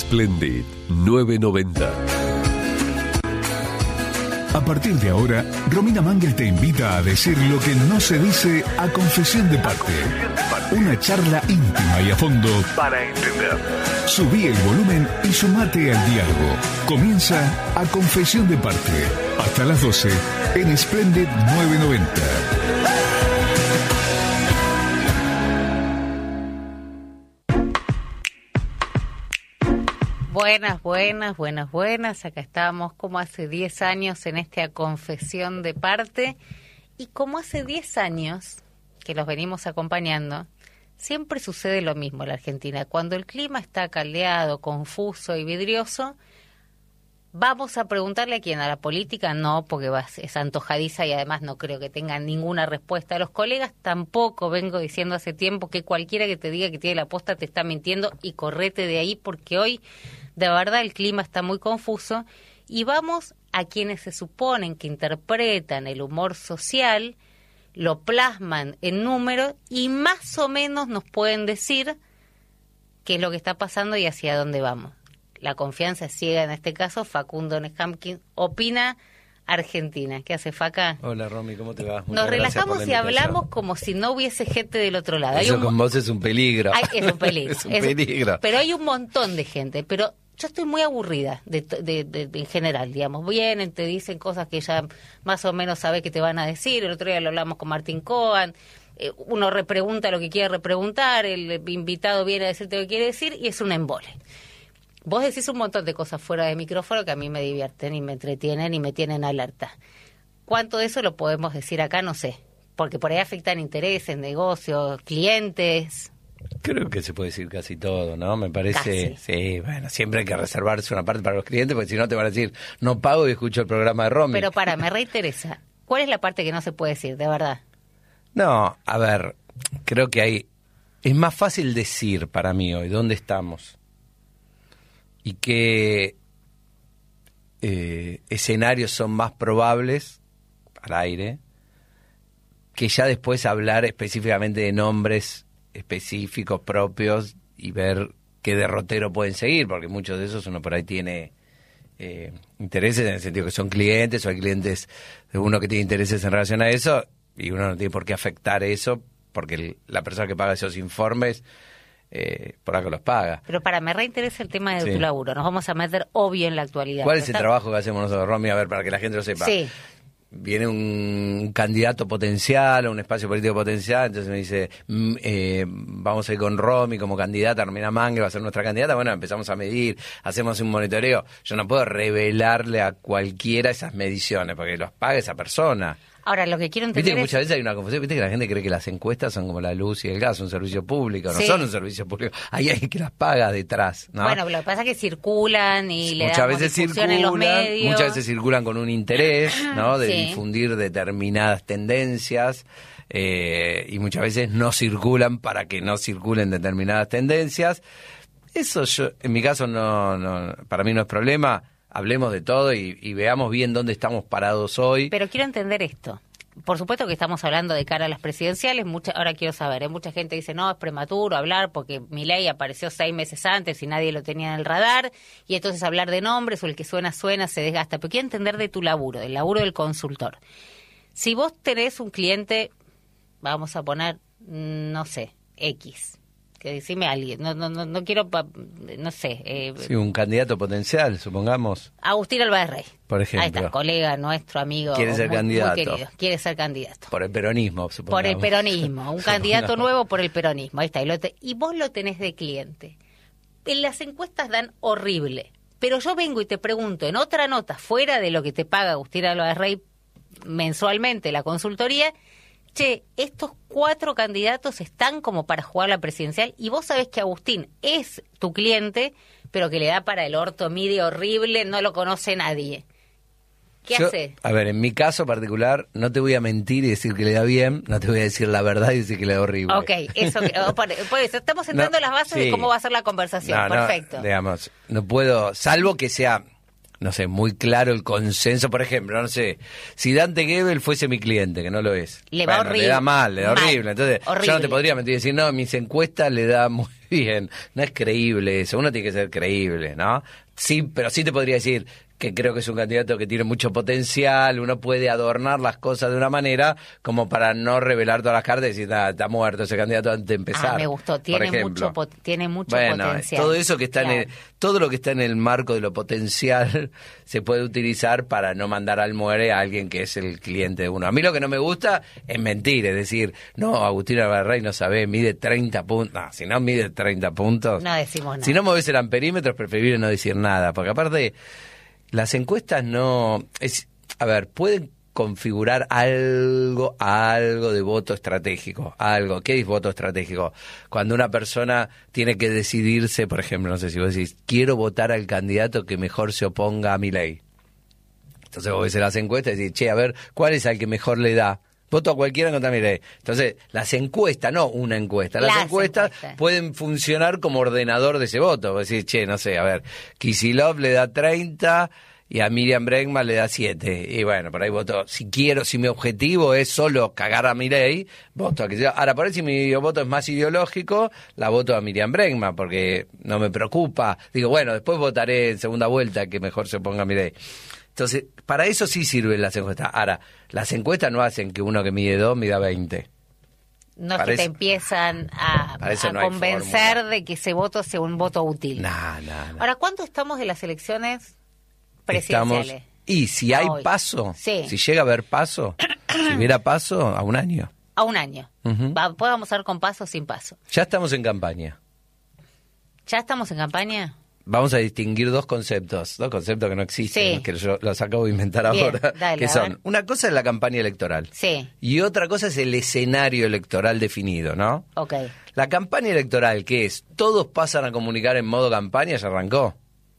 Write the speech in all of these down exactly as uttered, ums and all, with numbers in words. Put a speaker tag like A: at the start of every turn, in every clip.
A: Splendid nueve noventa.
B: A partir de ahora, Romina Mangel te invita a decir lo que no se dice a confesión de parte. Una charla íntima y a fondo para entender. Subí el volumen y sumate al diálogo. Comienza A Confesión de Parte. Hasta las doce en Splendid nueve noventa.
C: Buenas, buenas, buenas, buenas. Acá estamos como hace diez años en este A Confesión de Parte. Y como hace diez años que los venimos acompañando, siempre sucede lo mismo en la Argentina. Cuando el clima está caldeado, confuso y vidrioso, vamos a preguntarle a quién, a la política, no, porque es antojadiza y además no creo que tengan ninguna respuesta. A los colegas tampoco, vengo diciendo hace tiempo que cualquiera que te diga que tiene la posta te está mintiendo y correte de ahí porque hoy de verdad el clima está muy confuso y vamos a quienes se suponen que interpretan el humor social, lo plasman en números y más o menos nos pueden decir qué es lo que está pasando y hacia dónde vamos. La confianza es ciega en este caso. Facundo Neshamkin opina Argentina. ¿Qué hace, Faca?
D: Hola, Romy, ¿cómo te va? Muchas
C: Nos relajamos y hablamos como si no hubiese gente del otro lado.
D: Eso
C: hay un...
D: con vos es un peligro.
C: Hay... Es un peligro.
D: es un peligro.
C: Es... Pero hay un montón de gente. Pero yo estoy muy aburrida de, de, de, de en general, digamos. Vienen, te dicen cosas que ya más o menos sabes que te van a decir. El otro día lo hablamos con Martín Cohen. Eh, uno repregunta lo que quiere repreguntar. El invitado viene a decirte lo que quiere decir y es un embole. Vos decís un montón de cosas fuera de micrófono que a mí me divierten y me entretienen y me tienen alerta. ¿Cuánto de eso lo podemos decir acá? No sé. Porque por ahí afectan intereses, negocios, clientes.
D: Creo que se puede decir casi todo, ¿no? Me parece... Casi. Sí, bueno, siempre hay que reservarse una parte para los clientes porque si no te van a decir, no pago y escucho el programa de Romy.
C: Pero para, me reinteresa. ¿Cuál es la parte que no se puede decir, de verdad?
D: No, a ver, creo que hay... Es más fácil decir para mí hoy dónde estamos. Y qué eh, escenarios son más probables al aire que ya después hablar específicamente de nombres específicos propios y ver qué derrotero pueden seguir, porque muchos de esos uno por ahí tiene eh, intereses en el sentido que son clientes o hay clientes de uno que tiene intereses en relación a eso y uno no tiene por qué afectar eso porque el, la persona que paga esos informes Eh, por algo los paga.
C: Pero para, me reinteresa el tema de
D: sí.
C: tu laburo. Nos vamos a meter obvio en la actualidad.
D: ¿Cuál es el trabajo que hacemos nosotros, Romy? A ver, para que la gente lo sepa.
C: Sí.
D: Viene un candidato potencial, un espacio político potencial, entonces me dice, mm, eh, vamos a ir con Romy como candidata, Romina Mangel va a ser nuestra candidata. Bueno, empezamos a medir, hacemos un monitoreo. Yo no puedo revelarle a cualquiera esas mediciones, porque los paga esa persona.
C: Ahora, lo que quiero entender
D: Viste que
C: es...
D: muchas veces hay una confusión, viste que la gente cree que las encuestas son como la luz y el gas, un servicio público, no
C: sí.
D: son un servicio público, hay alguien que las paga detrás, ¿no?
C: Bueno, lo que pasa es que circulan y le
D: muchas
C: damos
D: veces
C: difusión
D: circulan,
C: en los medios.
D: muchas veces circulan con un interés, ¿no? De
C: Sí.
D: difundir determinadas tendencias eh, y muchas veces no circulan para que no circulen determinadas tendencias. Eso yo, en mi caso no, no, para mí no es problema. Hablemos de todo y, y veamos bien dónde estamos parados hoy.
C: Pero quiero entender esto. Por supuesto que estamos hablando de cara a las presidenciales. Mucha, ahora quiero saber, ¿eh? Mucha gente dice, no, es prematuro hablar porque Milei apareció seis meses antes y nadie lo tenía en el radar. Y entonces hablar de nombres o el que suena, suena, se desgasta. Pero quiero entender de tu laburo, del laburo del consultor. Si vos tenés un cliente, vamos a poner, no sé, X, que decime a alguien, no, no, no, no quiero, no sé. Eh,
D: sí, un candidato potencial, supongamos.
C: Agustín Álvarez Rey.
D: Por ejemplo.
C: Ahí está, colega, nuestro amigo.
D: Quiere ser
C: muy,
D: candidato.
C: Muy querido, quiere ser candidato.
D: Por el peronismo, supongamos.
C: Por el peronismo, un candidato nuevo por el peronismo, ahí está. Y, lo te, y vos lo tenés de cliente. En las encuestas dan horrible, pero yo vengo y te pregunto, en otra nota, fuera de lo que te paga Agustín Álvarez Rey mensualmente la consultoría, che, estos cuatro candidatos están como para jugar la presidencial y vos sabés que Agustín es tu cliente, pero que le da para el orto mide horrible, no lo conoce nadie. ¿Qué
D: Yo,
C: hace?
D: A ver, en mi caso particular, no te voy a mentir y decir que le da bien, no te voy a decir la verdad y decir que le da horrible.
C: Ok, eso, que, por, por eso estamos entrando
D: no,
C: en las bases
D: sí.
C: de cómo va a ser la conversación.
D: No,
C: Perfecto.
D: No, digamos, no puedo, salvo que sea... no sé, muy claro el consenso. Por ejemplo, no sé, si Dante Gebel fuese mi cliente, que no lo es.
C: Le va
D: bueno,
C: horrible.
D: Le da mal, le da
C: mal.
D: horrible. Entonces,
C: horrible.
D: yo no te podría mentir y decir, no, mis encuestas le da muy bien. No es creíble eso, uno tiene que ser creíble, ¿no? Sí, pero sí te podría decir que creo que es un candidato que tiene mucho potencial, uno puede adornar las cosas de una manera como para no revelar todas las cartas y decir, nada, está muerto ese candidato antes de empezar.
C: Ah, me gustó, tiene mucho pot- tiene mucho
D: bueno,
C: potencial.
D: todo eso que está
C: claro.
D: en el, todo lo que está en el marco de lo potencial se puede utilizar para no mandar al muere a alguien que es el cliente de uno. A mí lo que no me gusta es mentir, es decir, no, Agustín Alvarrey no sabe, mide treinta puntos, no, si no mide treinta puntos,
C: no decimos nada.
D: Si no moves el amperímetro es preferible no decir nada, porque aparte las encuestas no, es, a ver, pueden configurar algo, algo de voto estratégico, algo. ¿Qué es voto estratégico? Cuando una persona tiene que decidirse, por ejemplo, no sé si vos decís, quiero votar al candidato que mejor se oponga a mi ley. Entonces vos ves en las encuestas y decís, che, a ver, ¿cuál es al que mejor le da? Voto a cualquiera contra mi ley. Entonces, las encuestas, no una encuesta, las, las encuestas, encuestas pueden funcionar como ordenador de ese voto. Vos decís, che, no sé, a ver, Kicillof le da treinta y a Miriam Bregman le da siete. Y bueno, por ahí voto, si quiero, si mi objetivo es solo cagar a Milei, voto a Kicillof. Ahora, por ahí si mi voto es más ideológico, la voto a Miriam Bregman, porque no me preocupa. Digo, bueno, después votaré en segunda vuelta que mejor se ponga Milei. Entonces, para eso sí sirven las encuestas. Ahora, las encuestas no hacen que uno que mide dos mida veinte.
C: No es que te empiezan a, a no convencer de que ese voto sea un voto útil.
D: No, no, no.
C: Ahora, ¿cuánto estamos de las elecciones presidenciales?
D: Estamos, y si hay
C: hoy.
D: paso,
C: sí.
D: si llega a haber paso, si hubiera paso, a un año.
C: A un año.
D: Uh-huh.
C: Va, podemos ir con paso o sin paso.
D: Ya estamos en campaña.
C: ¿Ya estamos en campaña?
D: Vamos a distinguir dos conceptos, dos conceptos que no existen, sí. que yo los acabo de inventar
C: Bien,
D: ahora,
C: dale,
D: que son, una cosa es la campaña electoral,
C: sí.
D: y otra cosa es el escenario electoral definido, ¿no?
C: Okay.
D: La campaña electoral, que es, todos pasan a comunicar en modo campaña, ya arrancó.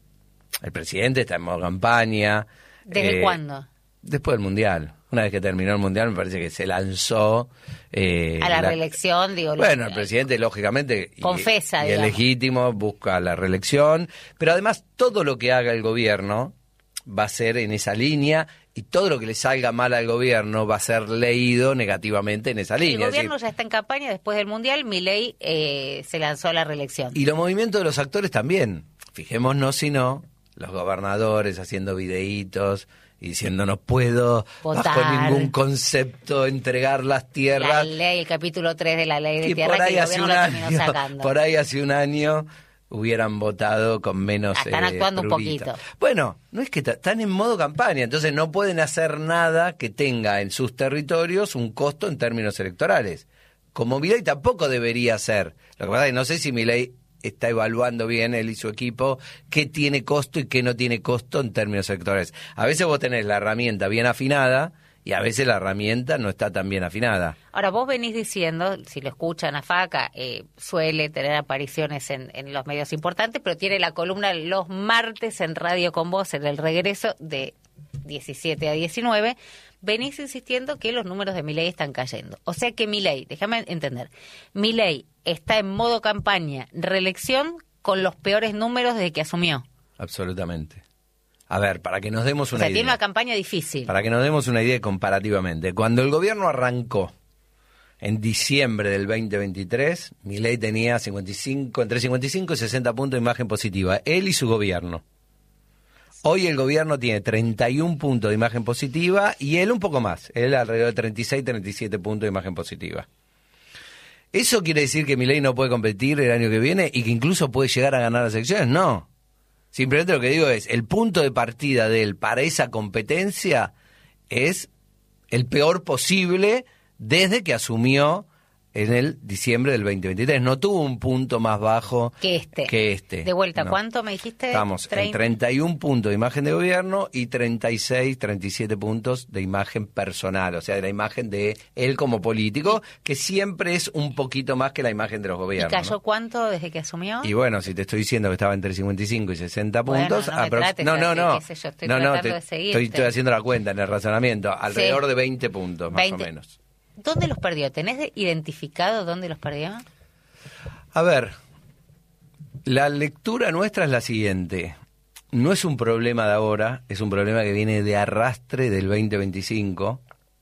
D: El presidente está en modo campaña.
C: ¿Desde eh, cuándo?
D: Después del Mundial. Una vez que terminó el Mundial, me parece que se lanzó... Eh,
C: a la,
D: la
C: reelección, digo...
D: Bueno,
C: lo,
D: el presidente, lógicamente...
C: Confesa,
D: y, y es legítimo, busca la reelección, pero además todo lo que haga el gobierno va a ser en esa línea, y todo lo que le salga mal al gobierno va a ser leído negativamente en esa línea.
C: El gobierno decir, ya está en campaña, después del Mundial, Milei eh, se lanzó a la reelección.
D: Y los movimientos de los actores también. Fijémonos si no, los gobernadores haciendo videitos... y diciendo no puedo
C: votar,
D: bajo ningún concepto entregar las tierras.
C: La ley, el capítulo tres de la ley de tierra que el gobierno lo terminó sacando.
D: Por ahí hace un año hubieran votado con menos...
C: Están
D: eh,
C: actuando
D: prurita.
C: un poquito.
D: Bueno, no es que están en modo campaña, entonces no pueden hacer nada que tenga en sus territorios un costo en términos electorales. Como Milei tampoco debería ser. Lo que pasa es que no sé si Milei está evaluando bien él y su equipo qué tiene costo y qué no tiene costo en términos electorales. A veces vos tenés la herramienta bien afinada y a veces la herramienta no está tan bien afinada.
C: Ahora, vos venís diciendo, si lo escuchan a Faca, eh, suele tener apariciones en, en los medios importantes, pero tiene la columna los martes en Radio con Vos, en el regreso de diecisiete a diecinueve, venís insistiendo que los números de Milei están cayendo. O sea que Milei, déjame entender, Milei está en modo campaña, reelección, con los peores números desde que asumió.
D: Absolutamente. A ver, para que nos demos una
C: o sea,
D: idea.
C: tiene una campaña difícil.
D: Para que nos demos una idea comparativamente. Cuando el gobierno arrancó en diciembre del veinte veintitrés, Milei tenía cincuenta y cinco, entre cincuenta y cinco y sesenta puntos de imagen positiva. Él y su gobierno. Hoy el gobierno tiene treinta y un puntos de imagen positiva y él un poco más. Él alrededor de treinta y seis, treinta y siete puntos de imagen positiva. ¿Eso quiere decir que Milei no puede competir el año que viene y que incluso puede llegar a ganar las elecciones? No. Simplemente lo que digo es, el punto de partida de él para esa competencia es el peor posible desde que asumió en el diciembre del veinte veintitrés. No tuvo un punto más bajo
C: que este.
D: Que este.
C: De vuelta,
D: no.
C: ¿Cuánto me dijiste?
D: Estamos en treinta y un puntos de imagen de gobierno y treinta y seis, treinta y siete puntos de imagen personal, o sea, de la imagen de él como político, que siempre es un poquito más que la imagen de los gobiernos.
C: ¿Y cayó
D: ¿no?
C: cuánto desde que asumió?
D: Y bueno, si te estoy diciendo que estaba entre cincuenta y cinco y sesenta
C: bueno,
D: puntos...
C: no, me
D: aprox-
C: trates,
D: no, no, no,
C: qué sé yo, estoy
D: no, no, te,
C: de
D: estoy, estoy haciendo la cuenta en el razonamiento, alrededor
C: sí.
D: de veinte puntos más
C: veinte.
D: o menos.
C: ¿Dónde los perdió? ¿Tenés identificado dónde los perdió?
D: A ver, la lectura nuestra es la siguiente. no es un problema de ahora, es un problema que viene de arrastre del veinte veinticinco,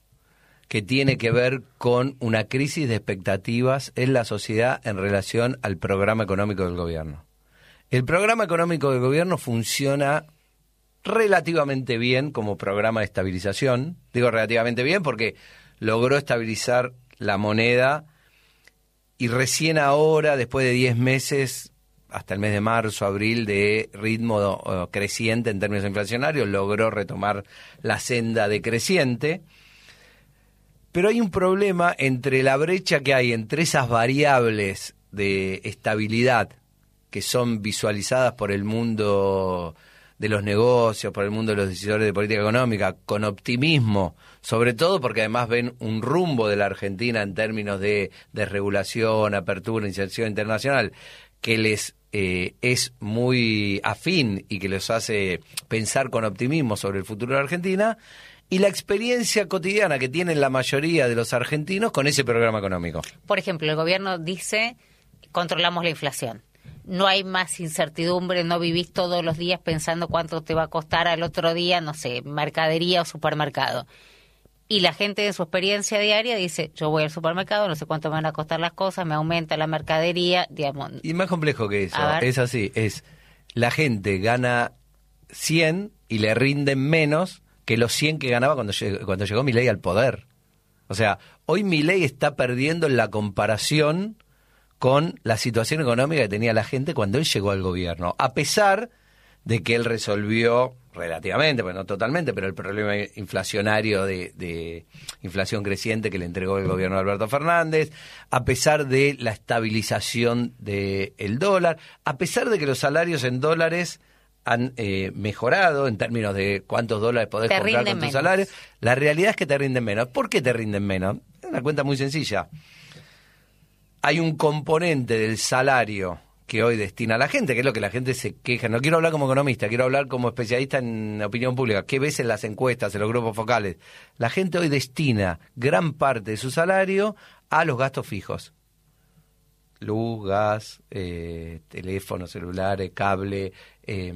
D: que tiene que ver con una crisis de expectativas en la sociedad en relación al programa económico del gobierno. El programa económico del gobierno funciona relativamente bien como programa de estabilización. Digo relativamente bien porque logró estabilizar la moneda y recién ahora, después de diez meses, hasta el mes de marzo, abril, de ritmo uh, creciente en términos inflacionarios, logró retomar la senda decreciente. Pero hay un problema entre la brecha que hay entre esas variables de estabilidad que son visualizadas por el mundo de los negocios, por el mundo de los decisores de política económica, con optimismo, sobre todo porque además ven un rumbo de la Argentina en términos de desregulación, apertura, inserción internacional, que les eh, es muy afín y que les hace pensar con optimismo sobre el futuro de la Argentina, y la experiencia cotidiana que tienen la mayoría de los argentinos con ese programa económico.
C: Por ejemplo, el gobierno dice, controlamos la inflación. No hay más incertidumbre, no vivís todos los días pensando cuánto te va a costar al otro día, no sé, mercadería o supermercado. Y la gente en su experiencia diaria dice, yo voy al supermercado, no sé cuánto me van a costar las cosas, me aumenta la mercadería, digamos.
D: Y más complejo que eso, es así, es la gente gana cien y le rinden menos que los cien que ganaba cuando llegó, cuando llegó Milei al poder. O sea, hoy Milei está perdiendo en la comparación con la situación económica que tenía la gente cuando él llegó al gobierno, a pesar de que él resolvió relativamente, pues no totalmente, pero el problema inflacionario de, de inflación creciente que le entregó el gobierno de Alberto Fernández, a pesar de la estabilización del dólar, a pesar de que los salarios en dólares han eh, mejorado en términos de cuántos dólares podés
C: te
D: comprar con tu
C: menos.
D: salario, la realidad es que te rinden menos. ¿Por qué te rinden menos? Es una cuenta muy sencilla. Hay un componente del salario que hoy destina a la gente, que es lo que la gente se queja. No quiero hablar como economista, quiero hablar como especialista en opinión pública. ¿Qué ves en las encuestas, en los grupos focales? La gente hoy destina gran parte de su salario a los gastos fijos. Luz, gas, eh, teléfonos celulares, cable, eh,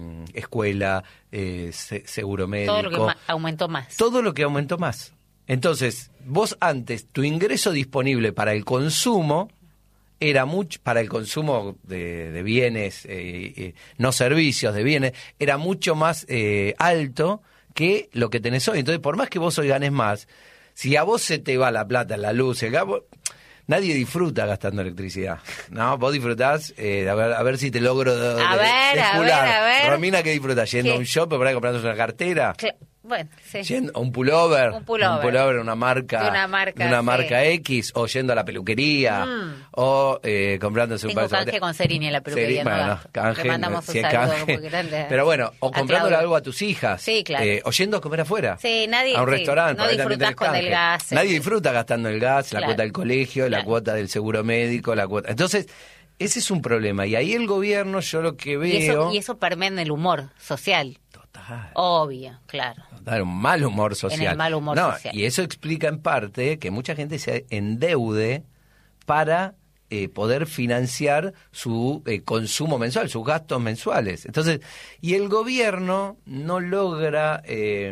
D: escuela, eh, se, seguro médico.
C: Todo lo que ma- aumentó más.
D: Todo lo que aumentó más. Entonces, vos antes, tu ingreso disponible para el consumo era mucho, para el consumo de, de bienes, eh, eh, no servicios, de bienes, era mucho más eh, alto que lo que tenés hoy. Entonces, por más que vos hoy ganes más, si a vos se te va la plata, la luz, el gas, vos, nadie disfruta gastando electricidad, ¿no? Vos disfrutás, eh, a, ver, a ver si te logro de,
C: a
D: de,
C: ver,
D: de
C: a ver, a ver.
D: Romina, ¿qué disfrutás? ¿Yendo
C: ¿Qué?
D: a un shopping, por ahí comprando una cartera?
C: Cla- Bueno, sí.
D: Yendo a un pullover,
C: Un pullover.
D: un pullover de una marca,
C: De una marca,
D: de una
C: sí.
D: marca X, o yendo a la peluquería,
C: Mm.
D: o eh, comprándose un
C: Tengo
D: par de
C: canje con Serini en la peluquería.
D: Seri-
C: no
D: bueno,
C: da.
D: canje,
C: Le mandamos
D: si
C: un
D: es
C: saludo
D: canje.
C: muy grande.
D: Pero bueno, o
C: a
D: comprándole
C: Claudio.
D: algo a tus hijas,
C: Sí, claro.
D: eh, o yendo a comer afuera,
C: Sí, nadie-
D: a un
C: sí,
D: restaurante,
C: no
D: por ahí también
C: disfrutás
D: tenés
C: con el
D: canje.
C: gas,
D: Nadie
C: sí.
D: disfruta gastando el gas, la
C: Claro.
D: cuota del colegio, la
C: Claro.
D: cuota del seguro médico, la cuota. Entonces, ese es un problema. Y ahí el gobierno, yo lo que veo.
C: Y eso, y eso permea en el humor social.
D: Total.
C: Obvio, claro.
D: Dar un mal humor social.
C: En el mal humor
D: no,
C: social.
D: Y eso explica en parte que mucha gente se endeude para eh, poder financiar su eh, consumo mensual, sus gastos mensuales. Entonces, y el gobierno no logra eh,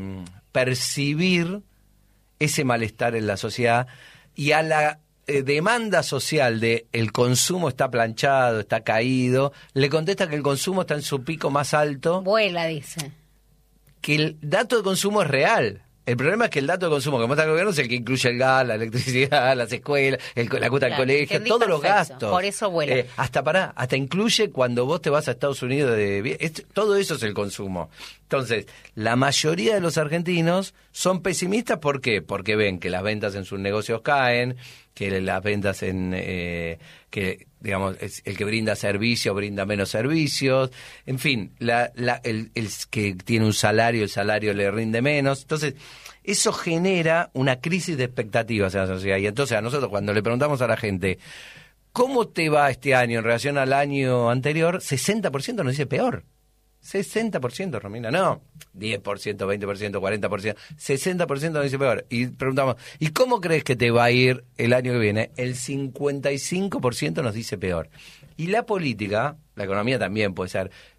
D: percibir ese malestar en la sociedad, y a la eh, demanda social de el consumo está planchado, está caído, le contesta que el consumo está en su pico más alto,
C: Vuela, dice.
D: que el dato de consumo es real. El problema es que el dato de consumo que muestra el gobierno es el que incluye el gas, la electricidad, las escuelas, el, la cuota del
C: Claro,
D: colegio,
C: entendí
D: todos los
C: perfecto.
D: gastos.
C: Por eso vuela.
D: Eh, hasta pará, hasta incluye cuando vos te vas a Estados Unidos de vi- esto- todo eso es el consumo. Entonces, la mayoría de los argentinos son pesimistas, ¿por qué? Porque ven que las ventas en sus negocios caen, que las ventas en eh, que digamos es el que brinda servicios brinda menos servicios, en fin, la, la, el, el que tiene un salario, el salario le rinde menos. Entonces, eso genera una crisis de expectativas en la sociedad. Y entonces a nosotros, cuando le preguntamos a la gente, ¿cómo te va este año en relación al año anterior? sesenta por ciento nos dice peor. sesenta por ciento, Romina, no, diez por ciento, veinte por ciento, cuarenta por ciento, sesenta por ciento nos dice peor. Y preguntamos, ¿y cómo crees que te va a ir el año que viene? El cincuenta y cinco por ciento nos dice peor. Y la política, la economía también puede ser,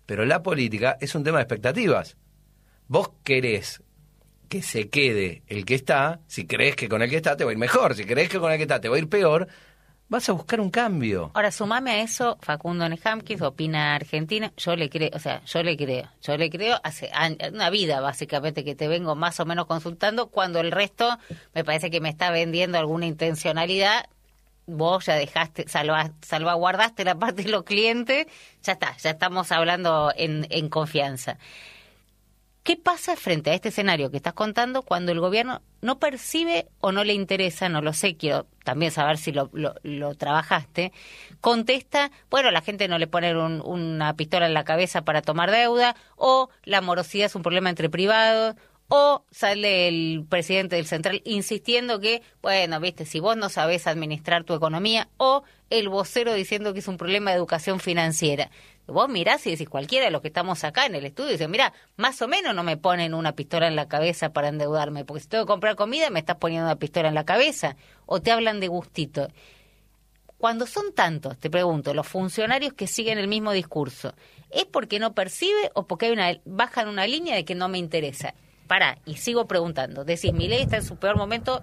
D: Pero la política es un tema de expectativas. Vos querés que se quede el que está, si crees que con el que está te va a ir mejor, si crees que con el que está te va a ir peor, vas a buscar un cambio.
C: Ahora, sumame a eso, Facundo Nehamkis, opina Argentina, yo le creo, o sea, yo le creo, yo le creo hace una vida básicamente que te vengo más o menos consultando, cuando el resto me parece que me está vendiendo alguna intencionalidad. Vos ya dejaste, salva, salvaguardaste la parte de los clientes, ya está, ya estamos hablando en, en confianza. ¿Qué pasa frente a este escenario que estás contando cuando el gobierno no percibe o no le interesa, no lo sé, quiero también saber si lo, lo, lo trabajaste, contesta, bueno, la gente no le pone un, una pistola en la cabeza para tomar deuda, o la morosidad es un problema entre privados, o sale el presidente del Central insistiendo que, bueno, viste, si vos no sabés administrar tu economía, o el vocero diciendo que es un problema de educación financiera. Vos mirás y decís, cualquiera de los que estamos acá en el estudio, dice, mirá, más o menos no me ponen una pistola en la cabeza para endeudarme, porque si tengo que comprar comida me estás poniendo una pistola en la cabeza, o te hablan de gustito. Cuando son tantos, te pregunto, los funcionarios que siguen el mismo discurso, ¿es porque no percibe o porque hay una bajan una línea de que no me interesa? Pará, y sigo preguntando, decís, Milei está en su peor momento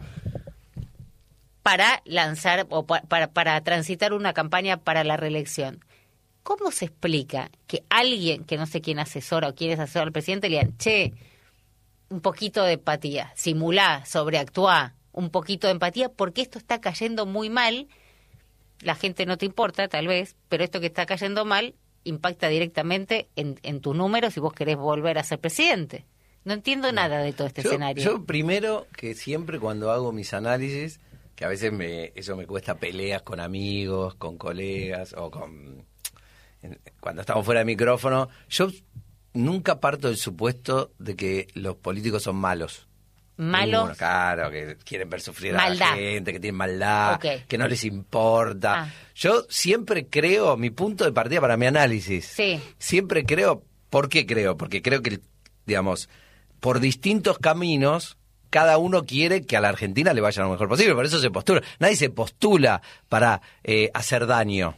C: para lanzar o para, para, para transitar una campaña para la reelección. ¿Cómo se explica que alguien, que no sé quién asesora o quién es asesor al presidente, le digan, che, un poquito de empatía, simulá, sobreactuá, un poquito de empatía, porque esto está cayendo muy mal, la gente no te importa tal vez, pero esto que está cayendo mal impacta directamente en, en tus números si vos querés volver a ser presidente? No entiendo nada de todo este
D: yo,
C: escenario.
D: Yo primero, que siempre cuando hago mis análisis, que a veces me, eso me cuesta peleas con amigos, con colegas o con... Cuando estamos fuera de micrófono, yo nunca parto del supuesto de que los políticos son malos.
C: ¿Malos?
D: Ninguno, claro, que quieren ver sufrir
C: Maldad.
D: a la gente, que tienen maldad,
C: Okay.
D: que no les importa.
C: Ah.
D: Yo siempre creo, mi punto de partida para mi análisis,
C: Sí.
D: siempre creo, ¿por qué creo? Porque creo que, digamos, por distintos caminos, cada uno quiere que a la Argentina le vaya lo mejor posible, por eso se postula. Nadie se postula para eh, hacer daño.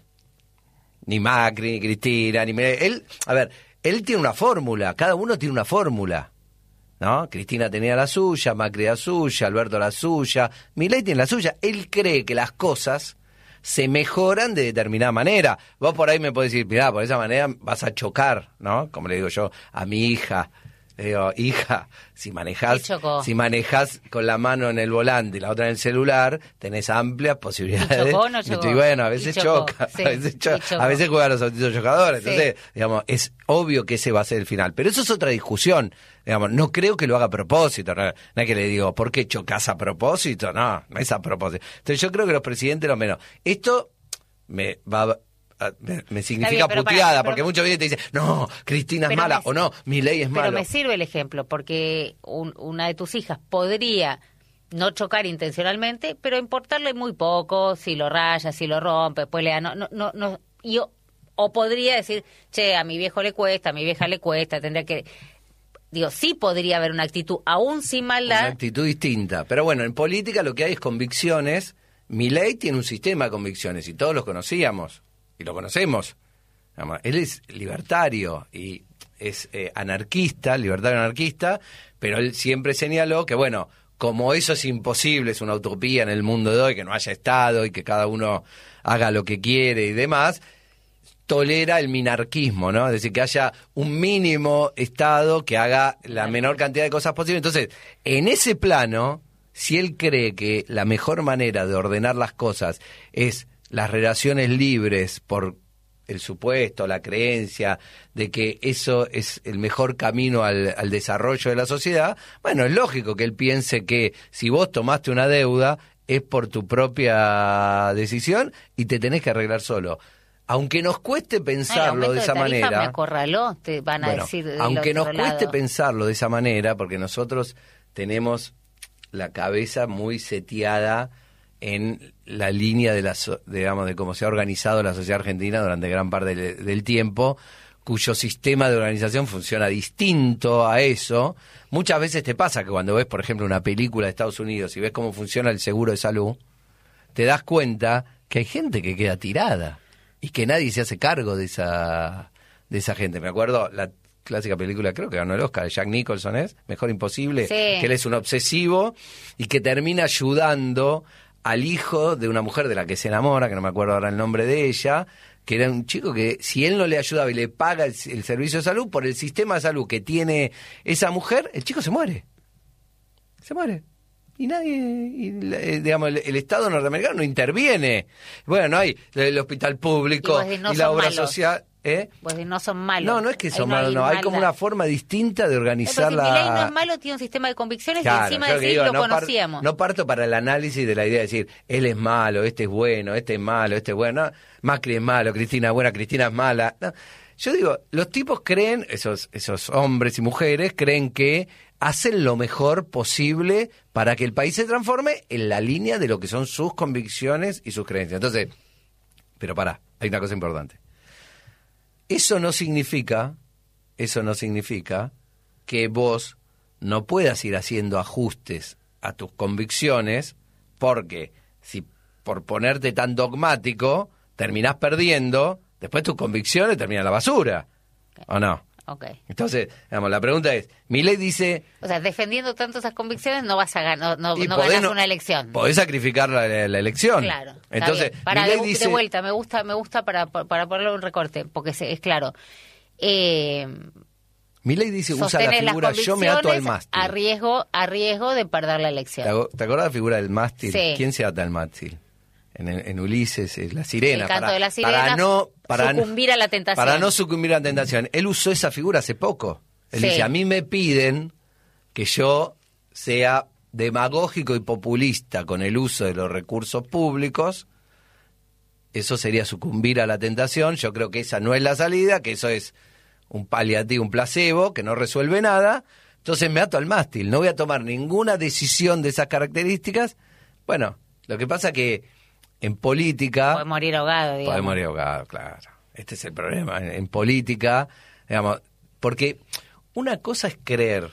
D: Ni Macri, ni Cristina, ni... Él, a ver, él tiene una fórmula, cada uno tiene una fórmula, ¿no? Cristina tenía la suya, Macri la suya, Alberto la suya, Milei tiene la suya. Él cree que las cosas se mejoran de determinada manera. Vos por ahí me podés decir, mirá, por esa manera vas a chocar, ¿no? Como le digo yo a mi hija. Le digo, hija, si manejás, si manejás con la mano en el volante y la otra en el celular, tenés amplias posibilidades.
C: ¿Y chocó o no chocó?
D: Y bueno, a veces
C: chocó,
D: choca,
C: sí,
D: a veces choca,
C: chocó.
D: a veces juegan los autitos chocadores.
C: Sí.
D: Entonces, digamos, es obvio que ese va a ser el final. Pero eso es otra discusión. Digamos, no creo que lo haga a propósito. No, no es que le digo, ¿por qué chocas a propósito? No, no es a propósito. Entonces yo creo que los presidentes lo menos. Esto me va a... Me, me significa
C: bien,
D: puteada,
C: para, pero,
D: porque muchos vienen y te dicen, no, Cristina es mala,
C: me,
D: o no, Milei es
C: pero
D: malo.
C: Pero me sirve el ejemplo, porque un, una de tus hijas podría no chocar intencionalmente, pero importarle muy poco, si lo raya, si lo rompe, después le da, no, no, no, no y, o, o podría decir, che, a mi viejo le cuesta, a mi vieja le cuesta, tendría que... Digo, sí podría haber una actitud, aún sin maldad.
D: Una actitud distinta, pero bueno, en política lo que hay es convicciones. Milei tiene un sistema de convicciones y todos los conocíamos. Y lo conocemos. Él es libertario y es eh, anarquista, libertario anarquista, pero él siempre señaló que, bueno, como eso es imposible, es una utopía en el mundo de hoy, que no haya Estado y que cada uno haga lo que quiere y demás, tolera el minarquismo, ¿no? Es decir, que haya un mínimo Estado que haga la menor cantidad de cosas posible. Entonces, en ese plano, si él cree que la mejor manera de ordenar las cosas es las relaciones libres por el supuesto, la creencia de que eso es el mejor camino al, al desarrollo de la sociedad, bueno, es lógico que él piense que si vos tomaste una deuda es por tu propia decisión y te tenés que arreglar solo. Aunque nos cueste pensarlo de esa
C: de tarifa
D: manera...
C: me acorraló, te van a
D: bueno,
C: decir del
D: aunque nos
C: otro
D: cueste
C: lado.
D: pensarlo de esa manera, porque nosotros tenemos la cabeza muy seteada en la línea de la, digamos, de cómo se ha organizado la sociedad argentina durante gran parte del, del tiempo, cuyo sistema de organización funciona distinto a eso. Muchas veces te pasa que cuando ves, por ejemplo, una película de Estados Unidos y ves cómo funciona el seguro de salud, te das cuenta que hay gente que queda tirada y que nadie se hace cargo de esa de esa gente. Me acuerdo la clásica película, creo que ganó el Oscar, de Jack Nicholson, ¿es? Mejor Imposible,
C: Sí.
D: que él es un obsesivo y que termina ayudando al hijo de una mujer de la que se enamora, que no me acuerdo ahora el nombre de ella, que era un chico que si él no le ayudaba y le paga el, el servicio de salud, por el sistema de salud que tiene esa mujer, el chico se muere. Se muere. Y nadie, y, eh, digamos, el, el Estado norteamericano no interviene. Bueno, no hay el hospital público
C: Y vos decís, no
D: y la
C: son
D: obra
C: malos.
D: social. ¿Eh?
C: Pues no son malos.
D: No, no es que
C: Ahí
D: son
C: no hay
D: malos, no. Hay
C: maldad.
D: como una forma distinta de organizar
C: Pero si Milei no
D: la...
C: es malo, tiene un sistema de convicciones
D: Claro,
C: y encima
D: yo
C: de
D: que
C: decir
D: digo,
C: lo
D: no par-
C: conocíamos.
D: no parto para el análisis de la idea de decir, él es malo, este es bueno, este es malo, este es bueno. No, Macri es malo, Cristina es buena, Cristina es mala. No. Yo digo, los tipos creen, esos, esos hombres y mujeres, creen que hacen lo mejor posible para que el país se transforme en la línea de lo que son sus convicciones y sus creencias. Entonces, pero pará, hay una cosa importante. Eso no significa, eso no significa que vos no puedas ir haciendo ajustes a tus convicciones, porque si por ponerte tan dogmático terminás perdiendo, después tus convicciones terminan en la basura, ¿o no?
C: Okay.
D: Entonces, digamos, la pregunta es, Milei dice...
C: O sea, defendiendo tanto esas convicciones no vas a ganar, no, no,
D: y
C: no
D: podés
C: ganas
D: no-
C: una elección.
D: Podés sacrificar la, la- la elección.
C: Claro. está
D: Entonces,
C: bien. Para
D: Milei
C: de,
D: dice...
C: de vuelta, me gusta, me gusta para, para ponerle un recorte, porque se- es claro. Eh,
D: Milei dice, usa la
C: sostener las
D: figura, yo me ato al
C: convicciones
D: mástil.
C: a riesgo, a riesgo de perder la
D: ¿Te,
C: elección.
D: aco- te acordás la figura del mástil?
C: Sí.
D: ¿Quién se ata al mástil? En, en Ulises, eh, la sirena.
C: El canto
D: para,
C: de la sirena,
D: para no para no-
C: sucumbir a la tentación.
D: Para no sucumbir a la tentación. Él usó esa figura hace poco. Él
C: Sí.
D: dice, a mí me piden que yo sea demagógico y populista con el uso de los recursos públicos. Eso sería sucumbir a la tentación. Yo creo que esa no es la salida, que eso es un paliativo, un placebo, que no resuelve nada. Entonces me ato al mástil. No voy a tomar ninguna decisión de esas características. Bueno, lo que pasa que en política...
C: Puede morir ahogado, digamos.
D: Puede morir ahogado, claro. Este es el problema. En, en política, digamos, porque una cosa es creer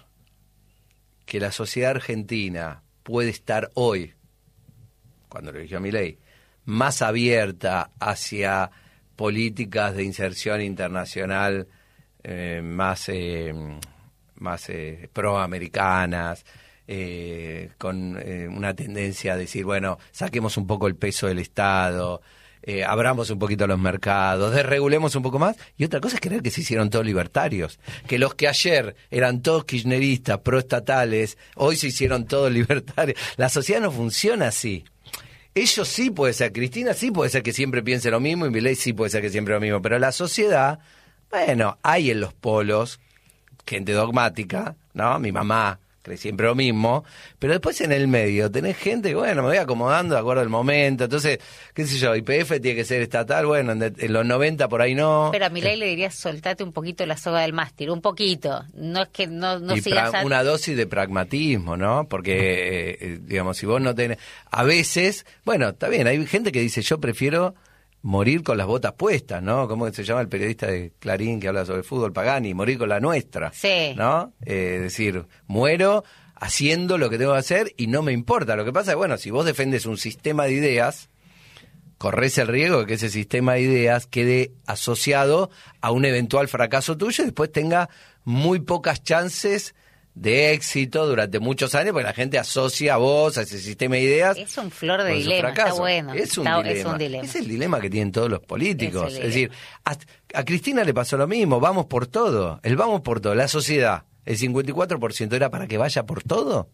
D: que la sociedad argentina puede estar hoy, cuando lo eligió Milei, más abierta hacia políticas de inserción internacional eh, más, eh, más eh, proamericanas, eh, con eh, una tendencia a decir, bueno, saquemos un poco el peso del Estado, eh, abramos un poquito los mercados, desregulemos un poco más. Y otra cosa es creer que se hicieron todos libertarios, que los que ayer eran todos kirchneristas, proestatales, hoy se hicieron todos libertarios. La sociedad no funciona así. Ellos sí puede ser, Cristina sí puede ser que siempre piense lo mismo y Milei sí puede ser que siempre lo mismo, pero la sociedad, bueno, hay en los polos gente dogmática, ¿no? Mi mamá cree siempre lo mismo, pero después en el medio tenés gente que, bueno, me voy acomodando de acuerdo al momento, entonces, qué sé yo, Y P F tiene que ser estatal, bueno, en, de- en los noventa por ahí no.
C: Pero a Milei le dirías, soltate un poquito la soga del mástil, un poquito. No es que no, no
D: y
C: sigas...
D: pra-
C: a-
D: una dosis de pragmatismo, ¿no? Porque, eh, eh, digamos, si vos no tenés... A veces, bueno, está bien, hay gente que dice, yo prefiero morir con las botas puestas, ¿no? ¿Cómo se llama el periodista de Clarín que habla sobre fútbol, Pagani? Morir con la nuestra,
C: Sí.
D: ¿no? Eh, es decir, muero haciendo lo que tengo que hacer y no me importa. Lo que pasa es, bueno, si vos defendes un sistema de ideas, corres el riesgo de que ese sistema de ideas quede asociado a un eventual fracaso tuyo y después tenga muy pocas chances de éxito durante muchos años, porque la gente asocia a vos, a ese sistema de ideas.
C: Es un flor de
D: con su
C: dilema, está
D: fracaso.
C: bueno.
D: Es un,
C: está-
D: dilema.
C: es un dilema.
D: Es el dilema que tienen todos los políticos.
C: Es
D: Es,
C: el
D: decir, a, a Cristina le pasó lo mismo, vamos por todo. El vamos por todo, la sociedad, el cincuenta y cuatro por ciento era para que vaya por todo.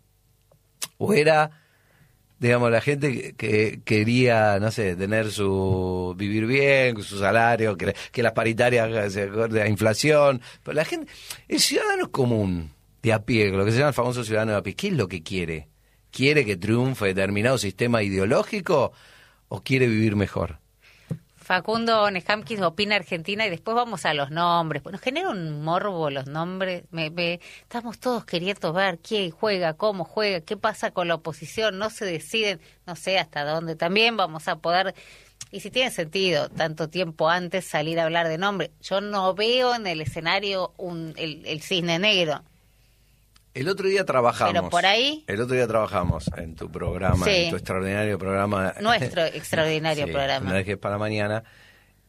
D: O era, digamos, la gente que, que quería, no sé, tener su, vivir bien, con su salario, que, que las paritarias se acorde a inflación. Pero la gente, el ciudadano común, de a pie, lo que se llama el famoso ciudadano de a pie, ¿qué es lo que quiere? ¿Quiere que triunfe determinado sistema ideológico o quiere vivir mejor?
C: Facundo Nehamkins opina Argentina y después vamos a los nombres. Nos genera un morbo los nombres. Me, me- estamos todos queriendo ver quién juega, cómo juega, qué pasa con la oposición. No se deciden, no sé hasta dónde. También vamos a poder, y si tiene sentido, tanto tiempo antes salir a hablar de nombre. Yo no veo en el escenario un, el, el cisne negro.
D: El otro día trabajamos.
C: Pero por ahí-
D: El otro día trabajamos en tu programa,
C: Sí.
D: en tu extraordinario programa.
C: Nuestro extraordinario
D: Sí,
C: programa.
D: No dejes para mañana.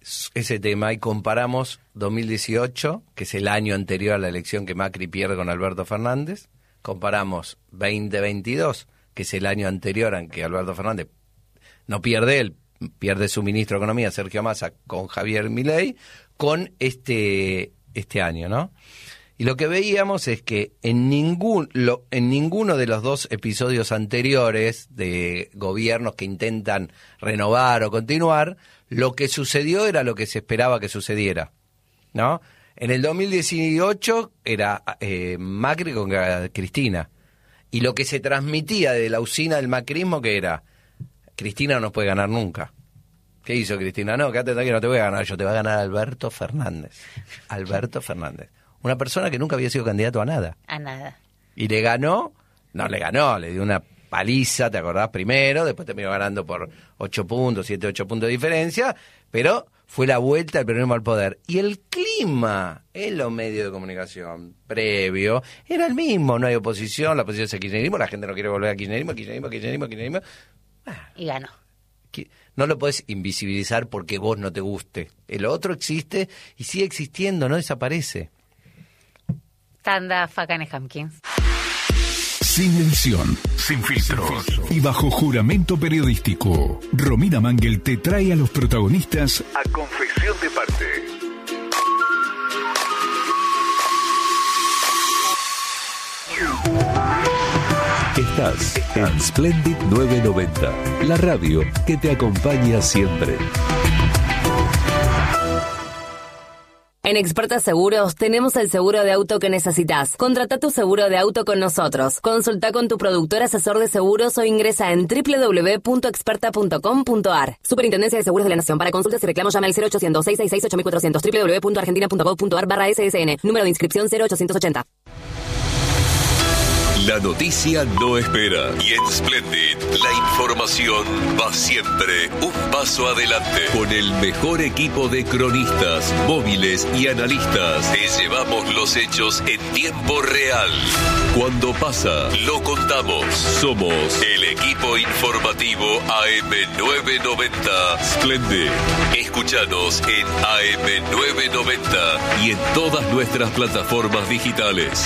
D: ese tema y comparamos dos mil dieciocho, que es el año anterior a la elección que Macri pierde con Alberto Fernández, comparamos veinte veintidós, que es el año anterior en que Alberto Fernández no pierde él, pierde su ministro de Economía, Sergio Massa, con Javier Milei, con este, este año, ¿no? Y lo que veíamos es que en ningún lo, en ninguno de los dos episodios anteriores de gobiernos que intentan renovar o continuar, lo que sucedió era lo que se esperaba que sucediera, ¿no? En el dos mil dieciocho era eh, Macri con Cristina, y lo que se transmitía de la usina del macrismo que era, Cristina no nos puede ganar nunca. ¿Qué hizo Cristina? No, quédate tranquilo, no te voy a ganar yo, te va a ganar Alberto Fernández. Alberto Fernández. Una persona que nunca había sido candidato a nada.
C: A nada.
D: Y le ganó, no le ganó, le dio una paliza, ¿te acordás? Primero, después terminó ganando por ocho puntos, siete, ocho puntos de diferencia, pero fue la vuelta del peronismo al poder. Y el clima en los medios de comunicación previo era el mismo, no hay oposición, la oposición es el kirchnerismo, la gente no quiere volver a kirchnerismo, kirchnerismo, kirchnerismo, kirchnerismo. Ah,
C: y ganó.
D: No lo podés invisibilizar porque vos no te guste. El otro existe y sigue existiendo, no desaparece.
C: Tanda Fakane Hamkins.
B: Sin edición, sin filtros y bajo juramento periodístico, Romina Mangel te trae a los protagonistas a confesión de parte.
A: Estás en Splendid novecientos noventa, la radio que te acompaña siempre.
E: En Experta Seguros tenemos el seguro de auto que necesitas. Contrata tu seguro de auto con nosotros. Consulta con tu productor asesor de seguros o ingresa en doble u doble u doble u punto experta punto com punto a r. Superintendencia de Seguros de la Nación. Para consultas y reclamos llama al cero ochocientos, seiscientos sesenta y seis, ocho mil cuatrocientos, doble u doble u doble u punto argentina punto gov punto a r barra S S N. Número de inscripción cero ochocientos ochenta.
A: La noticia no espera y en Splendid la información va siempre un paso adelante. Con el mejor equipo de cronistas, móviles y analistas te llevamos los hechos en tiempo real. Cuando pasa, lo contamos. Somos el equipo informativo A M novecientos noventa Splendid. Escúchanos en A M novecientos noventa y en todas nuestras plataformas digitales.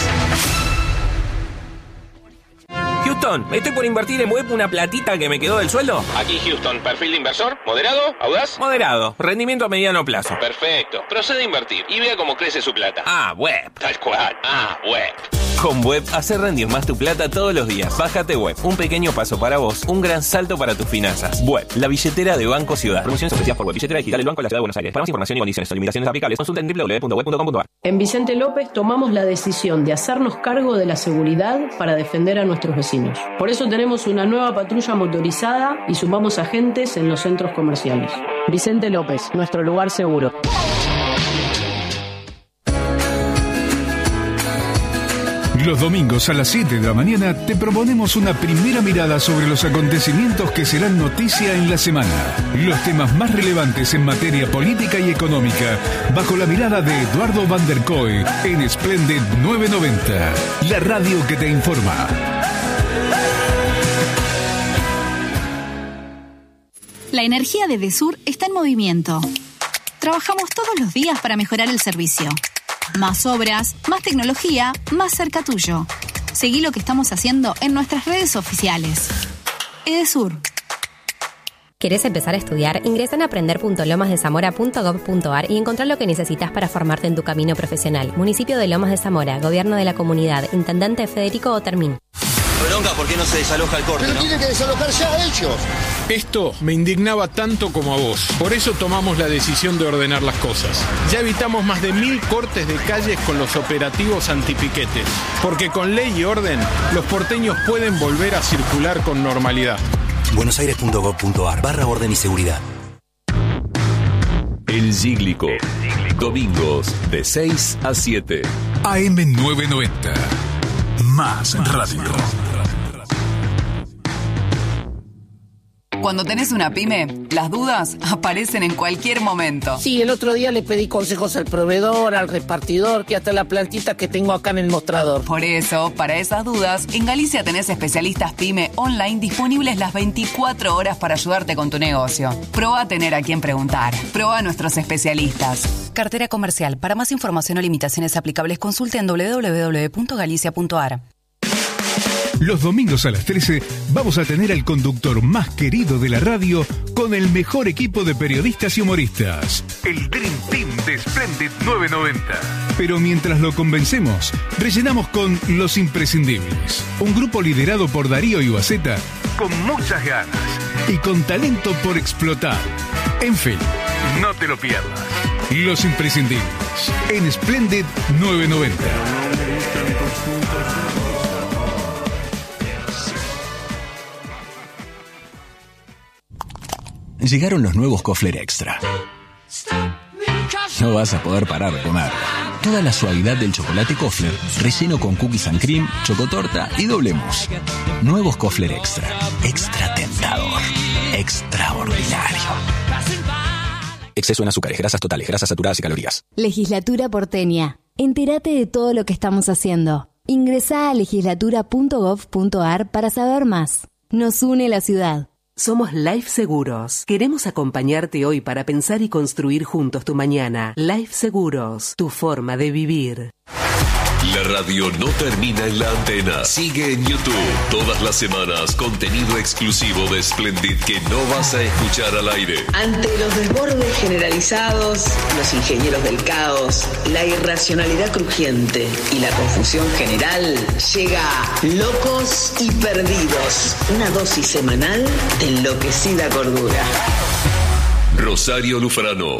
F: Houston, estoy por invertir en web una platita que me quedó del sueldo.
G: Aquí Houston, perfil de inversor, moderado, audaz.
F: Moderado, rendimiento a mediano plazo.
G: Perfecto, procede a invertir y vea cómo crece su plata.
F: Ah, web.
G: Tal cual, ah, web.
F: Con Web, hace rendir más tu plata todos los días. Bájate Web, un pequeño paso para vos, un gran salto para tus finanzas. Web, la billetera de Banco Ciudad. Promociones ofrecidas por Web, billetera digital del Banco de la Ciudad de Buenos Aires. Para más información y condiciones o limitaciones aplicables, consulta en doble u doble u doble u punto web punto com punto a r.
H: En Vicente López tomamos la decisión de hacernos cargo de la seguridad para defender a nuestros vecinos. Por eso tenemos una nueva patrulla motorizada y sumamos agentes en los centros comerciales. Vicente López, nuestro lugar seguro.
B: Los domingos a las siete de la mañana te proponemos una primera mirada sobre los acontecimientos que serán noticia en la semana. Los temas más relevantes en materia política y económica, bajo la mirada de Eduardo Van der Kooi en Splendid novecientos noventa, la radio que te informa.
I: La energía de Edesur está en movimiento. Trabajamos todos los días para mejorar el servicio. Más obras, más tecnología, más cerca tuyo. Seguí lo que estamos haciendo en nuestras redes oficiales. Edesur.
J: ¿Querés empezar a estudiar? Ingresa en aprender punto lomas de zamora punto gov punto a r y encontrar lo que necesitas para formarte en tu camino profesional. Municipio de Lomas de Zamora, Gobierno de la Comunidad, Intendente Federico Otermín.
K: Bronca, ¿por qué no se desaloja el corte?
L: Pero
K: ¿no?
L: tiene que desalojar ya a ellos.
M: Esto me indignaba tanto como a vos. Por eso tomamos la decisión de ordenar las cosas. Ya evitamos más de mil cortes de calles con los operativos antipiquetes. Porque con ley y orden, los porteños pueden volver a circular con normalidad.
K: buenosaires punto gov punto a r barra orden y seguridad.
A: El Cíclico. Domingos de seis a siete.
B: A M novecientos noventa. Más radio.
L: Cuando tenés una pyme, las dudas aparecen en cualquier momento.
N: Sí, el otro día le pedí consejos al proveedor, al repartidor, que hasta la plantita que tengo acá en el mostrador.
L: Por eso, para esas dudas, en Galicia tenés especialistas pyme online disponibles las veinticuatro horas para ayudarte con tu negocio. Probá a tener a quien preguntar. Probá a nuestros especialistas. Cartera comercial. Para más información o limitaciones aplicables, consulte en doble u doble u doble u punto galicia punto a r.
B: Los domingos a las trece vamos a tener al conductor más querido de la radio con el mejor equipo de periodistas y humoristas. El Dream Team de Splendid novecientos noventa. Pero mientras lo convencemos, rellenamos con Los Imprescindibles. Un grupo liderado por Darío Iwaseta con muchas ganas y con talento por explotar. En fin, no te lo pierdas. Los Imprescindibles en Splendid novecientos noventa.
O: Llegaron los nuevos Kofler Extra. No vas a poder parar de comer. Toda la suavidad del chocolate Kofler, relleno con cookies and cream, chocotorta y doble mousse. Nuevos Kofler Extra. Extra tentador. Extraordinario. Exceso en azúcares, grasas totales, grasas saturadas y calorías.
P: Legislatura porteña. Entérate de todo lo que estamos haciendo. Ingresá a legislatura punto gov punto a r para saber más. Nos une la ciudad.
Q: Somos Life Seguros. Queremos acompañarte hoy para pensar y construir juntos tu mañana. Life Seguros, tu forma de vivir.
A: La radio no termina en la antena. Sigue en YouTube. Todas las semanas, contenido exclusivo de Splendid que no vas a escuchar al aire.
R: Ante los desbordes generalizados, los ingenieros del caos, la irracionalidad crujiente y la confusión general, llega Locos y Perdidos. Una dosis semanal de enloquecida cordura.
A: Rosario Lufrano,